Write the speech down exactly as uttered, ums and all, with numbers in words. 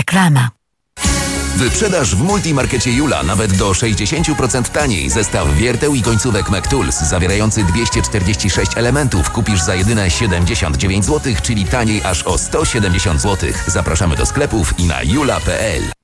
Reklama. Wyprzedaż w Multimarkecie Jula nawet do sześćdziesiąt procent taniej. Zestaw wierteł i końcówek McTools zawierający dwieście czterdzieści sześć elementów kupisz za jedyne siedemdziesiąt dziewięć złotych, czyli taniej aż o sto siedemdziesiąt złotych. Zapraszamy do sklepów i na jula kropka p l.